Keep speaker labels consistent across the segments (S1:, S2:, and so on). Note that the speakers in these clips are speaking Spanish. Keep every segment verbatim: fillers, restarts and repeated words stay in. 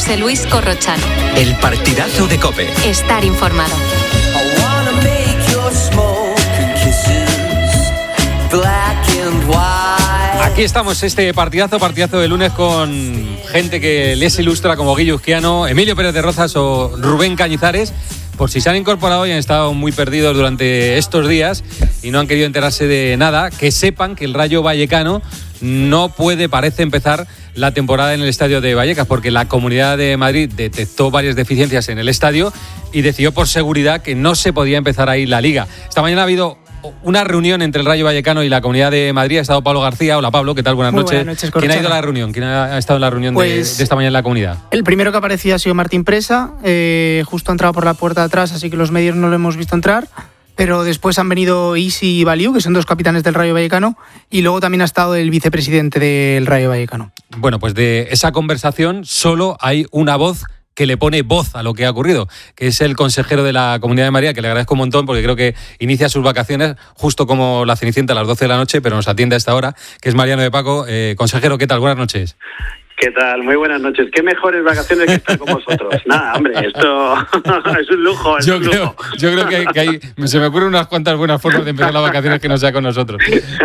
S1: José Luis Corrochano.
S2: El partidazo de COPE.
S1: Estar informado.
S3: Aquí estamos, este partidazo, partidazo de lunes con gente que les ilustra como Guillo Uzquiano, Emilio Pérez de Rozas o Rubén Cañizares. Por si se han incorporado y han estado muy perdidos durante estos días y no han querido enterarse de nada, que sepan que el Rayo Vallecano no puede, parece, empezar la temporada en el estadio de Vallecas, porque la Comunidad de Madrid detectó varias deficiencias en el estadio y decidió por seguridad que no se podía empezar ahí la Liga. Esta mañana ha habido una reunión entre el Rayo Vallecano y la Comunidad de Madrid. Ha estado Pablo García. Hola, Pablo, ¿qué tal? Buenas
S4: Muy
S3: noches.
S4: Buenas noches,
S3: ¿Quién ha ido a la reunión? ¿Quién ha estado en la reunión
S4: pues,
S3: de, de esta mañana en la Comunidad?
S4: El primero que aparecía ha sido Martín Presa. Eh, justo ha entrado por la puerta de atrás, así que los medios no lo hemos visto entrar. Pero después han venido Isi y Baliu, que son dos capitanes del Rayo Vallecano, y luego también ha estado el vicepresidente del Rayo Vallecano.
S3: Bueno, pues de esa conversación solo hay una voz que le pone voz a lo que ha ocurrido, que es el consejero de la Comunidad de Madrid, que le agradezco un montón porque creo que inicia sus vacaciones justo como la Cenicienta a las doce de la noche, pero nos atiende a esta hora, que es Mariano de Paco. Eh, consejero, ¿qué tal? Buenas noches.
S5: ¿Qué tal? Muy buenas noches. Qué mejores vacaciones que estar con vosotros. Nada, hombre, esto es un lujo. Es
S3: yo,
S5: un
S3: creo,
S5: lujo.
S3: yo creo que, que hay, se me ocurren unas cuantas buenas formas de empezar las vacaciones que no sea con nosotros.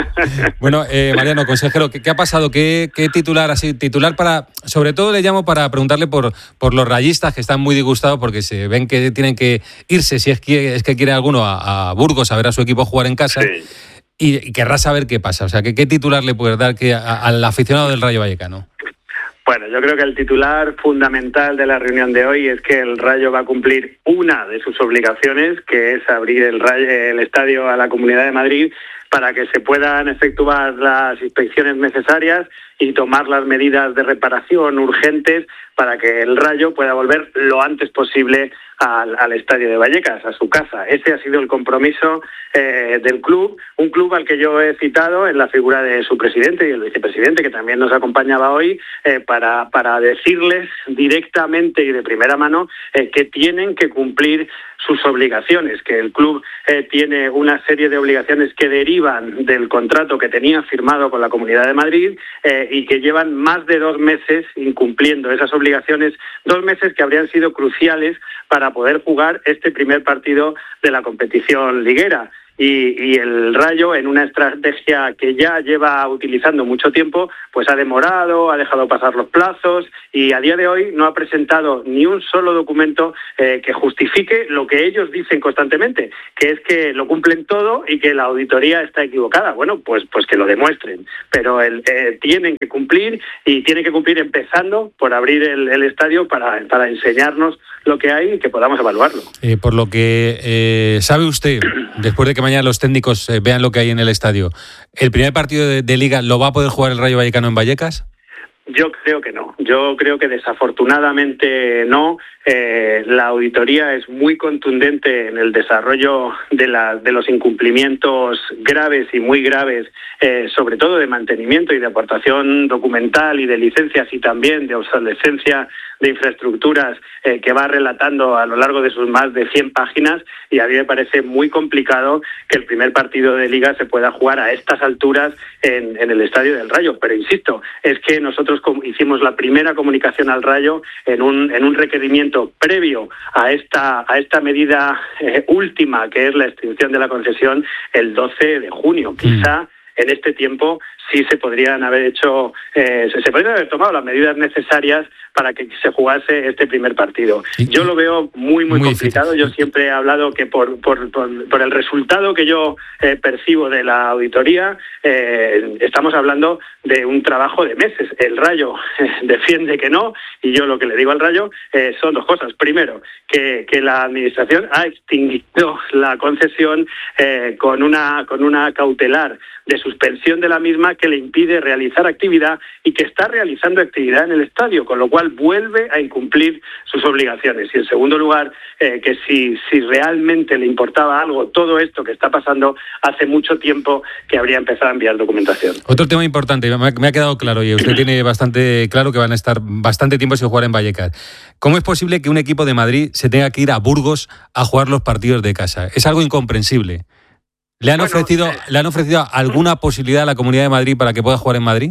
S3: Bueno, eh, Mariano, consejero, ¿qué, qué ha pasado? ¿Qué, qué titular así? Titular para, sobre todo le llamo para preguntarle por, por los rayistas que están muy disgustados porque se ven que tienen que irse, si es que, es que quiere alguno, a, a Burgos a ver a su equipo jugar en casa.
S5: Sí.
S3: Y, y querrá saber qué pasa. O sea, ¿qué, qué titular le puedes dar que, a, al aficionado del Rayo Vallecano?
S5: Bueno, yo creo que el titular fundamental de la reunión de hoy es que el Rayo va a cumplir una de sus obligaciones, que es abrir el, Rayo, el estadio a la Comunidad de Madrid para que se puedan efectuar las inspecciones necesarias y tomar las medidas de reparación urgentes para que el Rayo pueda volver lo antes posible al, al estadio de Vallecas, a su casa. Ese ha sido el compromiso eh, del club, un club al que yo he citado en la figura de su presidente y el vicepresidente, que también nos acompañaba hoy, eh, para, para decirles directamente y de primera mano eh, que tienen que cumplir sus obligaciones, que el club eh, tiene una serie de obligaciones que derivan del contrato que tenía firmado con la Comunidad de Madrid eh, y que llevan más de dos meses incumpliendo esas obligaciones, dos meses que habrían sido cruciales para poder jugar este primer partido de la competición liguera. Y, y el Rayo, en una estrategia que ya lleva utilizando mucho tiempo, pues ha demorado, ha dejado pasar los plazos y a día de hoy no ha presentado ni un solo documento eh, que justifique lo que ellos dicen constantemente, que es que lo cumplen todo y que la auditoría está equivocada. Bueno, pues pues que lo demuestren, pero el, eh, tienen que cumplir y tienen que cumplir empezando por abrir el, el estadio para, para enseñarnos lo que hay y que podamos evaluarlo.
S3: Eh, por lo que eh, sabe usted, después de que mañana los técnicos eh, vean lo que hay en el estadio, ¿el primer partido de, de Liga lo va a poder jugar el Rayo Vallecano en Vallecas?
S5: Yo creo que no. Yo creo que desafortunadamente no. Eh, la auditoría es muy contundente en el desarrollo de, la, de los incumplimientos graves y muy graves, eh, sobre todo de mantenimiento y de aportación documental y de licencias y también de obsolescencia de infraestructuras eh, que va relatando a lo largo de sus más de cien páginas, y a mí me parece muy complicado que el primer partido de Liga se pueda jugar a estas alturas en, en el Estadio del Rayo. Pero insisto, es que nosotros hicimos la primera comunicación al Rayo en un, en un requerimiento previo a esta, a esta medida eh, última, que es la extinción de la concesión, el doce de junio. Quizá en este tiempo sí se podrían haber hecho, eh, se, se podrían haber tomado las medidas necesarias para que se jugase este primer partido. Yo lo veo muy, muy, muy complicado. Difícil. Yo siempre he hablado que por, por, por, por el resultado que yo eh, percibo de la auditoría, eh, estamos hablando de un trabajo de meses. El Rayo eh, defiende que no, y yo lo que le digo al Rayo eh, son dos cosas. Primero, que, que la Administración ha extinguido la concesión eh, con una, con una cautelar de suspensión de la misma que le impide realizar actividad y que está realizando actividad en el estadio, con lo cual vuelve a incumplir sus obligaciones. Y en segundo lugar, eh, que si, si realmente le importaba algo todo esto que está pasando, hace mucho tiempo que habría empezado a enviar documentación.
S3: Otro tema importante, me ha, me ha quedado claro, y usted tiene bastante claro que van a estar bastante tiempo sin jugar en Vallecas. ¿Cómo es posible que un equipo de Madrid se tenga que ir a Burgos a jugar los partidos de casa? Es algo incomprensible. ¿Le han, bueno, ofrecido, ¿Le han ofrecido alguna posibilidad a la Comunidad de Madrid para que pueda jugar en Madrid?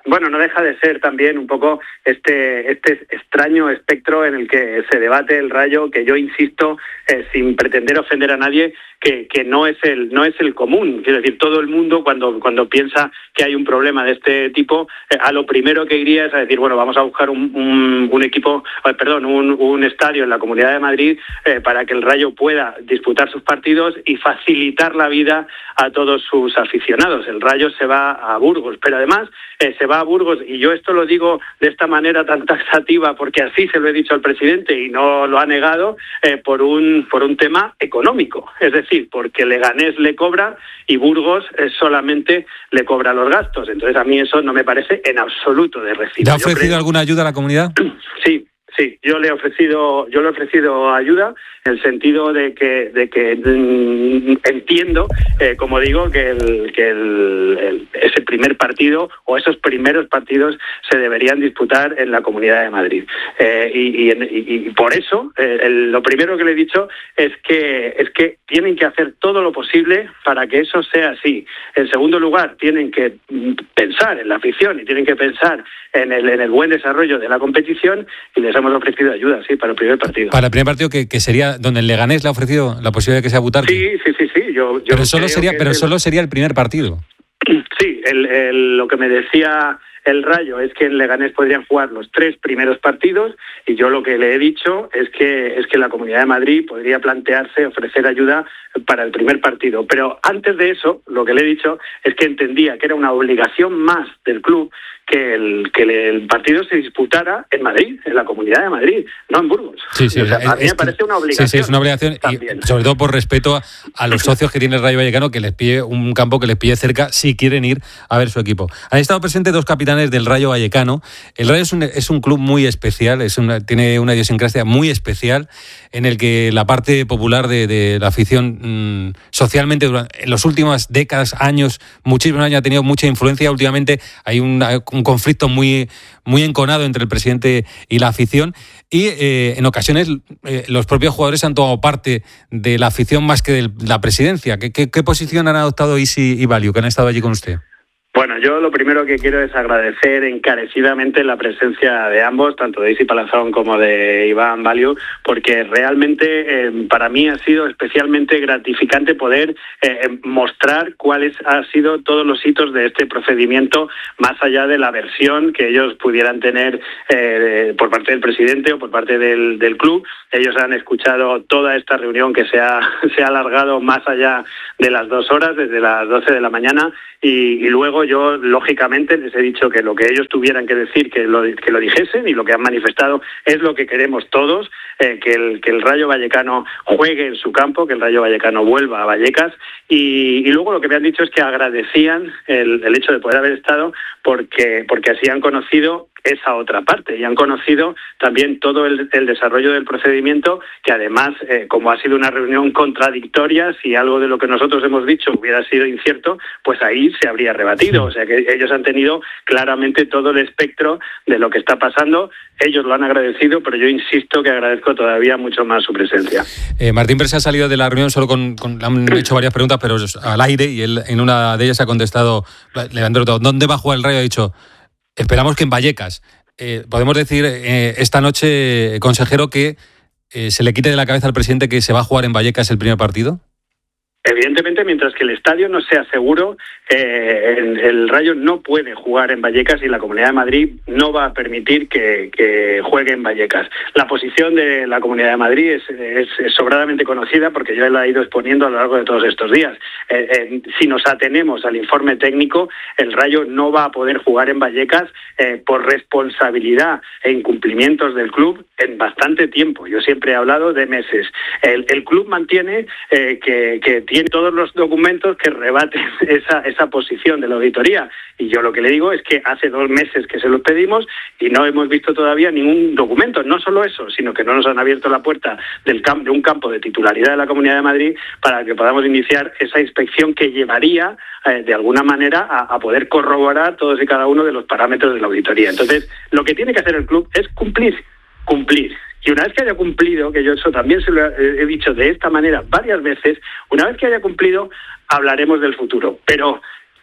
S5: bueno, no deja de ser también un poco este este extraño espectro en el que se debate el Rayo, que yo insisto, eh, sin pretender ofender a nadie, que, que no es el no es el común. Es decir, todo el mundo cuando cuando piensa que hay un problema de este tipo, eh, a lo primero que iría es a decir, bueno, vamos a buscar un, un, un equipo, eh, perdón, un, un estadio en la Comunidad de Madrid eh, para que el Rayo pueda disputar sus partidos y facilitar la vida a todos sus aficionados. El Rayo se va a Burgos, pero además eh, se va a Burgos, y yo esto lo digo de esta manera tan taxativa porque así se lo he dicho al presidente y no lo ha negado, eh, por un por un tema económico, es decir, porque Leganés le cobra y Burgos eh, solamente le cobra los gastos. Entonces a mí eso no me parece en absoluto de recibo.
S3: ¿Le ha ofrecido creo... alguna ayuda a la comunidad?
S5: Sí. Sí, yo le he ofrecido, yo le he ofrecido ayuda en el sentido de que, de que mmm, entiendo, eh, como digo, que, el, que el, el, ese primer partido o esos primeros partidos se deberían disputar en la Comunidad de Madrid. Eh, y, y, y por eso, eh, el, lo primero que le he dicho es que es que tienen que hacer todo lo posible para que eso sea así. En segundo lugar, tienen que pensar en la afición y tienen que pensar en el, en el buen desarrollo de la competición, y les hemos ofrecido ayuda, sí, para el primer partido.
S3: Para el primer partido, que, que sería donde el Leganés le ha ofrecido la posibilidad de que sea Butarque.
S5: Sí, sí, sí, sí. Yo, yo
S3: pero solo sería, pero
S5: el...
S3: solo sería el primer partido.
S5: Sí, el, el, lo que me decía el Rayo es que en Leganés podrían jugar los tres primeros partidos, y yo lo que le he dicho es que es que la Comunidad de Madrid podría plantearse ofrecer ayuda para el primer partido. Pero antes de eso, lo que le he dicho es que entendía que era una obligación más del club que el que el partido se disputara en Madrid, en la Comunidad de Madrid, no en Burgos.
S3: Sí, sí,
S5: o sea,
S3: es,
S5: a mí me parece una obligación.
S3: Sí, sí, es una obligación,
S5: también.
S3: Y sobre todo por respeto a, a los socios que tiene el Rayo Vallecano, que les pide un campo que les pide cerca si quieren ir a ver su equipo. Han estado presentes dos capitanes del Rayo Vallecano. El Rayo es un, es un club muy especial, es una, tiene una idiosincrasia muy especial, en el que la parte popular de, de la afición mmm, socialmente durante, en las últimas décadas, años, muchísimos años ha tenido mucha influencia. Últimamente hay una, un conflicto muy, muy enconado entre el presidente y la afición, y eh, en ocasiones eh, los propios jugadores han tomado parte de la afición más que de la presidencia. ¿Qué, qué, qué posición han adoptado Isi y Valiu, que han estado allí con usted?
S5: Bueno, yo lo primero que quiero es agradecer encarecidamente la presencia de ambos, tanto de Isi Palazón como de Iván Valiu, porque realmente eh, para mí ha sido especialmente gratificante poder eh, mostrar cuáles han sido todos los hitos de este procedimiento, más allá de la versión que ellos pudieran tener eh, por parte del presidente o por parte del, del club. Ellos han escuchado toda esta reunión que se ha, se ha alargado más allá de las dos horas, desde las doce de la mañana, y, y luego yo, lógicamente, les he dicho que lo que ellos tuvieran que decir, que lo, que lo dijesen, y lo que han manifestado es lo que queremos todos, eh, que, el, que el Rayo Vallecano juegue en su campo, que el Rayo Vallecano vuelva a Vallecas, y, y luego lo que me han dicho es que agradecían el, el hecho de poder haber estado, porque, porque así han conocido esa otra parte y han conocido también todo el, el desarrollo del procedimiento, que además, eh, como ha sido una reunión contradictoria, si algo de lo que nosotros hemos dicho hubiera sido incierto, pues ahí se habría rebatido. O sea que ellos han tenido claramente todo el espectro de lo que está pasando. Ellos lo han agradecido, pero yo insisto que agradezco todavía mucho más su presencia.
S3: Eh, Martín Presa ha salido de la reunión solo con, con... Le han hecho varias preguntas, pero al aire, y él en una de ellas ha contestado, Leandro, ¿dónde va a jugar el Rayo? Ha dicho: esperamos que en Vallecas. Eh, podemos decir eh, esta noche, consejero, que eh, se le quite de la cabeza al presidente que se va a jugar en Vallecas el primer partido.
S5: Evidentemente, mientras que el estadio no sea seguro, eh, el, el Rayo no puede jugar en Vallecas, y la Comunidad de Madrid no va a permitir que, que juegue en Vallecas. La posición de la Comunidad de Madrid es, es, es sobradamente conocida, porque yo la he ido exponiendo a lo largo de todos estos días. Eh, eh, si nos atenemos al informe técnico, el Rayo no va a poder jugar en Vallecas eh, por responsabilidad e incumplimientos del club en bastante tiempo. Yo siempre he hablado de meses. El, el club mantiene eh, que, que tiene tiene todos los documentos que rebaten esa, esa posición de la auditoría. Y yo lo que le digo es que hace dos meses que se los pedimos y no hemos visto todavía ningún documento. No solo eso, sino que no nos han abierto la puerta del camp- de un campo de titularidad de la Comunidad de Madrid para que podamos iniciar esa inspección que llevaría, eh, de alguna manera, a, a poder corroborar todos y cada uno de los parámetros de la auditoría. Entonces, lo que tiene que hacer el club es cumplir, cumplir. Y una vez que haya cumplido, que yo eso también se lo he dicho de esta manera varias veces, una vez que haya cumplido, hablaremos del futuro. Pero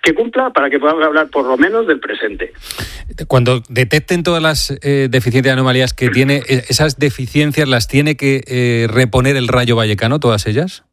S5: que cumpla para que podamos hablar por lo menos del presente.
S3: Cuando detecten todas las eh, deficiencias y anomalías que tiene, ¿esas deficiencias las tiene que eh, reponer el Rayo Vallecano, todas ellas?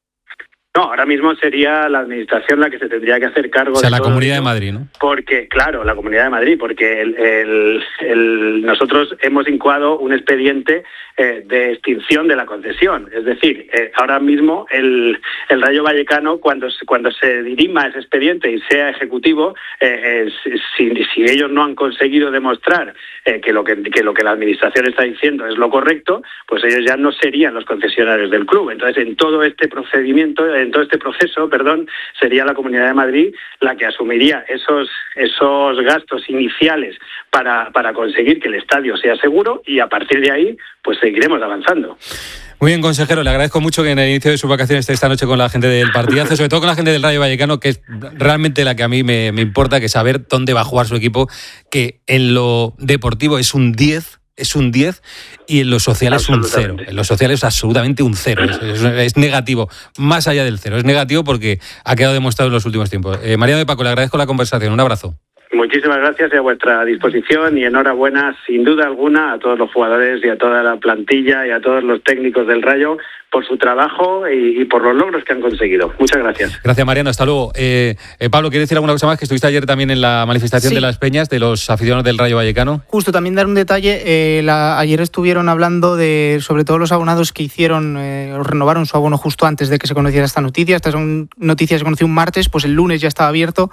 S5: No, ahora mismo sería la administración la que se tendría que hacer cargo de
S3: O sea,
S5: todo
S3: la Comunidad
S5: ello,
S3: de Madrid, ¿no?
S5: Porque, claro, la Comunidad de Madrid, porque el, el, el, nosotros hemos incoado un expediente eh, de extinción de la concesión. Es decir, eh, ahora mismo el, el Rayo Vallecano, cuando, cuando se dirima ese expediente y sea ejecutivo, eh, eh, si, si ellos no han conseguido demostrar eh, que, lo que, que lo que la administración está diciendo es lo correcto, pues ellos ya no serían los concesionarios del club. Entonces, en todo este procedimiento, en todo este proceso, perdón, sería la Comunidad de Madrid la que asumiría esos esos gastos iniciales para, para conseguir que el estadio sea seguro, y a partir de ahí pues seguiremos avanzando.
S3: Muy bien, consejero, le agradezco mucho que en el inicio de sus vacaciones esté esta noche con la gente del partidazo, sobre todo con la gente del Rayo Vallecano, que es realmente la que a mí me, me importa, que saber dónde va a jugar su equipo, que en lo deportivo es un diez, es un diez, y en lo social es un cero. En lo social es absolutamente un cero, es, es, es negativo, más allá del cero, es negativo porque ha quedado demostrado en los últimos tiempos. Eh, Mariano de Paco, le agradezco la conversación, un abrazo.
S5: Muchísimas gracias y a vuestra disposición, y enhorabuena sin duda alguna a todos los jugadores y a toda la plantilla y a todos los técnicos del Rayo por su trabajo y, y por los logros que han conseguido. Muchas gracias.
S3: Gracias, Mariano, hasta luego. Eh, eh, Pablo, ¿quieres decir alguna cosa más? Que estuviste ayer también en la manifestación sí. de las Peñas, de los aficionados del Rayo Vallecano.
S4: Justo, también dar un detalle, eh, la, ayer estuvieron hablando de, sobre todo los abonados que hicieron eh, o renovaron su abono justo antes de que se conociera esta noticia. Esta son noticias que se conoció un martes, pues el lunes ya estaba abierto.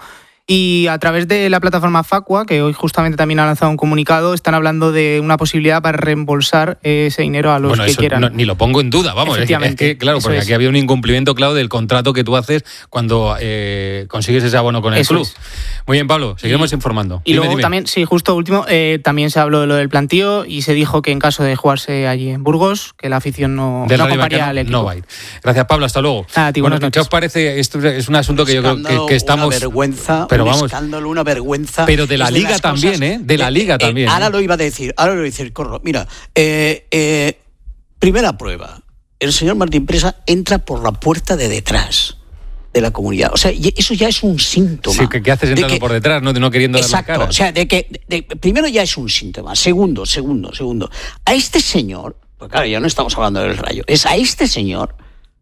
S4: Y a través de la plataforma Facua, que hoy justamente también ha lanzado un comunicado, están hablando de una posibilidad para reembolsar ese dinero a los bueno, que
S3: eso
S4: quieran.
S3: No, ni lo pongo en duda, vamos. Es, es que, claro, porque es. aquí había un incumplimiento, claro, del contrato que tú haces cuando eh, consigues ese abono con el eso club. Es. Muy bien, Pablo, seguiremos y, informando.
S4: Y
S3: dime,
S4: luego
S3: dime.
S4: también, sí, justo último, eh, también se habló de lo del plantío y se dijo que en caso de jugarse allí en Burgos, que la afición no, no acompañaría al equipo.
S3: No va a ir. Gracias, Pablo, hasta luego.
S4: Ah, tío,
S3: bueno, ¿qué os parece? Esto es un asunto que yo creo que, que estamos...
S6: Una vergüenza,
S3: pero
S6: un
S3: vamos,
S6: escándalo, una vergüenza.
S3: Pero de la Liga de también, cosas, ¿eh? De la Liga
S6: eh,
S3: también.
S6: Eh, ahora
S3: ¿eh?
S6: lo iba a decir, ahora lo iba a decir, Corro. Mira, eh, eh, primera prueba. El señor Martín Presa entra por la puerta de detrás de la comunidad. O sea, eso ya es un síntoma.
S3: Sí, ¿qué haces entrando de que, por detrás, no, no queriendo dar la cara?
S6: Exacto, o sea, de que de, primero ya es un síntoma. Segundo, segundo, segundo. A este señor, porque claro, ya no estamos hablando del Rayo, es a este señor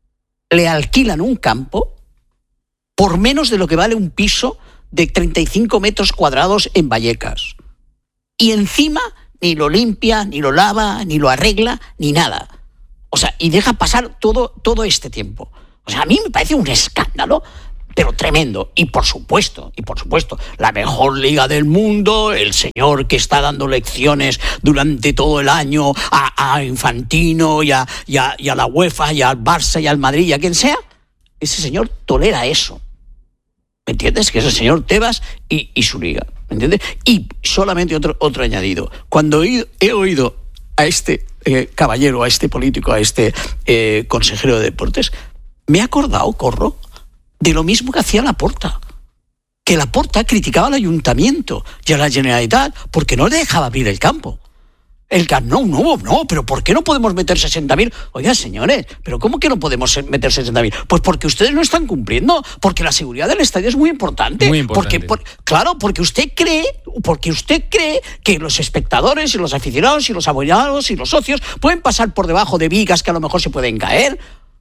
S6: le alquilan un campo por menos de lo que vale un piso de treinta y cinco metros cuadrados en Vallecas. Y encima ni lo limpia, ni lo lava, ni lo arregla, ni nada. O sea, y deja pasar todo, todo este tiempo. O sea, a mí me parece un escándalo, pero tremendo. Y por supuesto, y por supuesto, la mejor liga del mundo, el señor que está dando lecciones durante todo el año a, a Infantino y a, y, a, y a la UEFA y al Barça y al Madrid y a quien sea, ese señor tolera eso. ¿Me entiendes? Que es el señor Tebas y, y su liga. ¿Me entiendes? Y solamente otro, otro añadido. Cuando he, he oído a este eh, caballero, a este político, a este eh, consejero de deportes, me he acordado, Corro, de lo mismo que hacía Laporta. Que Laporta criticaba al ayuntamiento y a la Generalitat porque no le dejaba abrir el campo. El Camp Nou, no, no, pero ¿por qué no podemos meter sesenta mil? Oiga, señores, ¿pero cómo que no podemos meter sesenta mil? Pues porque ustedes no están cumpliendo, porque la seguridad del estadio es muy importante.
S3: Muy importante.
S6: Porque, por, claro, porque usted cree, porque usted cree que los espectadores y los aficionados y los abonados y los socios pueden pasar por debajo de vigas que a lo mejor se pueden caer.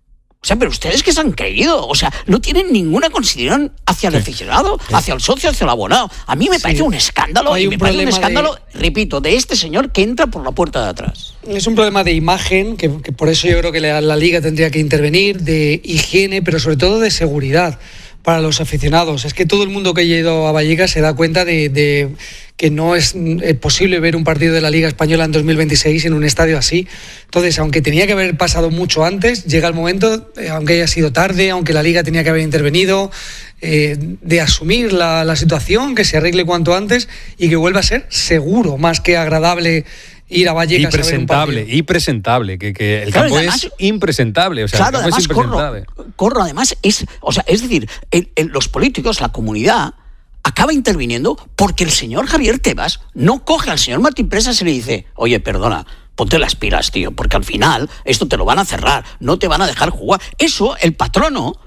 S6: O sea, pero ustedes que se han creído, o sea, no tienen ninguna consideración hacia el aficionado, hacia el socio, hacia el abonado. A mí me parece sí. un escándalo, y me parece un escándalo, de... repito, de este señor que entra por la puerta de atrás.
S7: Es un problema de imagen, que, que por eso yo creo que la, la Liga tendría que intervenir, de higiene, pero sobre todo de seguridad para los aficionados. Es que todo el mundo que ha ido a Vallecas se da cuenta de, de que no es eh, posible ver un partido de la Liga Española en dos mil veintiséis en un estadio así. Entonces, aunque tenía que haber pasado mucho antes, llega el momento, eh, aunque haya sido tarde, aunque la Liga tenía que haber intervenido, eh, de asumir la, la situación, que se arregle cuanto antes y que vuelva a ser seguro, más que agradable ir a Vallecas
S3: y presentable,
S7: a ver un
S3: y presentable, que, que el
S6: claro,
S3: campo
S6: además,
S3: es impresentable, o sea,
S6: claro,
S3: el campo
S6: además,
S3: es impresentable.
S6: Corro, corro, además es, o sea, es decir, el, el, los políticos, la comunidad acaba interviniendo porque el señor Javier Tebas no coge al señor Martín Presas y le dice, oye, perdona, ponte las pilas, tío, porque al final esto te lo van a cerrar, no te van a dejar jugar. Eso, el patrono,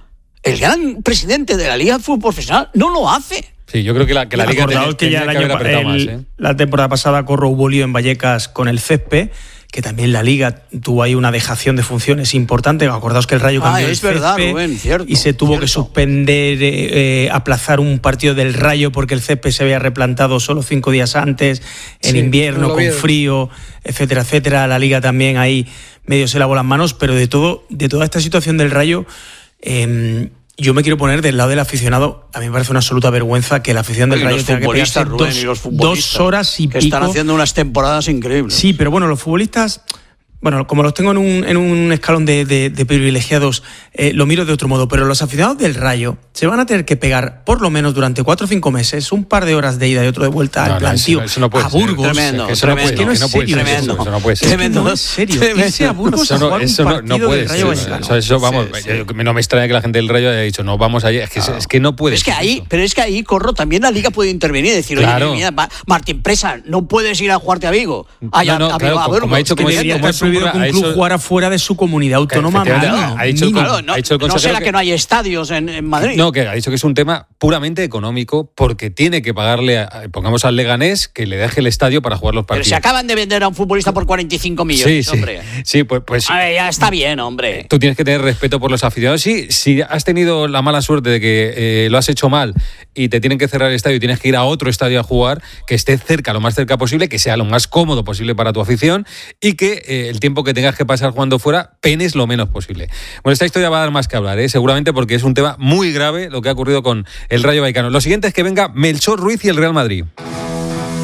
S6: el gran presidente de la Liga de Fútbol Profesional no lo hace.
S3: Sí, yo creo que la, que la Liga tenía,
S8: que ya
S3: tenía
S8: el
S3: que haber
S8: año,
S3: apretado
S8: el,
S3: más. ¿eh?
S8: La temporada pasada Corro hubo lío en Vallecas con el césped, que también la Liga tuvo ahí una dejación de funciones importante. Acordaos que el Rayo cambió
S6: ah,
S8: el
S6: es verdad,
S8: césped
S6: Rubén, cierto,
S8: y se tuvo
S6: cierto.
S8: que suspender, eh, eh, aplazar un partido del Rayo porque el césped se había replantado solo cinco días antes, en
S7: Sí,
S8: invierno, con
S7: vieron.
S8: frío, etcétera, etcétera. La Liga también ahí medio se lavó las manos, pero de todo, de toda esta situación del Rayo, eh, yo me quiero poner del lado del aficionado. A mí me parece una absoluta vergüenza que la afición del
S6: Y
S8: Rayo
S6: los
S8: tenga que pegarse
S6: futbolistas, Rubén,
S8: dos,
S6: y los futbolistas,
S8: dos horas y
S6: que
S8: pico.
S6: están haciendo unas temporadas increíbles.
S8: Sí, pero bueno, los futbolistas, bueno, como los tengo en un, en un escalón de, de, de privilegiados, eh, lo miro de otro modo, pero los aficionados del Rayo se van a tener que pegar por lo menos durante cuatro o cinco meses un par de horas de ida y otro de vuelta
S3: No,
S8: al
S3: no,
S8: plantío,
S3: eso- eso no puede
S8: a
S3: ser.
S8: Burgos.
S6: Tremendo,
S3: Que eso no
S6: tremendo.
S3: puede,
S8: que no es
S3: que no puede
S8: serio
S3: ser
S8: eso.
S3: eso, eso no puede ser.
S6: Tremendo.
S8: No, en serio,
S6: Tremendo.
S8: irse a Burgos
S3: Eso
S8: a
S3: no,
S8: jugar
S3: eso
S8: un
S3: no,
S8: partido
S3: no puede
S8: del
S3: ser.
S8: Rayo
S3: Eso,
S8: Vallecano.
S3: eso, vamos,
S6: Sí, sí.
S3: yo- no me extraña que la gente del Rayo haya dicho, no, vamos allí. Es que, es que no puede
S6: Es que
S3: ser
S6: ahí,
S3: eso.
S6: pero es que ahí, Corro, también la Liga puede intervenir y decir,
S3: Claro.
S6: oye, mira, Ma- Martín Presa, no puedes ir a jugarte a Vigo. Ay,
S3: No, no,
S6: a, a,
S3: claro,
S6: a
S3: como
S6: Burgos.
S3: ha dicho-
S8: Que
S3: como
S8: debería
S3: como
S8: estar
S3: es un
S8: prohibido que un
S3: ha
S8: club
S3: hecho-
S8: jugara fuera de su comunidad autónoma.
S3: Efectivamente,
S8: mínimo.
S3: ha dicho el con-
S6: Claro, no,
S3: ha dicho el
S6: no
S3: consejero
S6: será
S3: que-
S6: que no hay estadios en, en Madrid.
S3: No, que ha dicho que es un tema puramente económico porque tiene que pagarle, a, pongamos al Leganés, que le deje el estadio para jugar los
S6: Pero
S3: partidos.
S6: se acaban de vender a un futbolista por cuarenta y cinco millones,
S3: sí, sí,
S6: hombre.
S3: sí, pues, pues
S6: A ver, ya está bien, hombre.
S3: tú tienes que tener respeto por los aficionados. Sí, si has tenido la mala suerte de que eh, lo has hecho mal y te tienen que cerrar el estadio y tienes que ir a otro estadio a jugar, que esté cerca, lo más cerca posible, que sea lo más cómodo posible para tu afición y que eh, el tiempo que tengas que pasar jugando fuera penes lo menos posible. Bueno, esta historia va a dar más que hablar, ¿eh? Seguramente porque es un tema muy grave lo que ha ocurrido con el Rayo Vallecano. Lo siguiente es que venga Melchor Ruiz y el Real Madrid.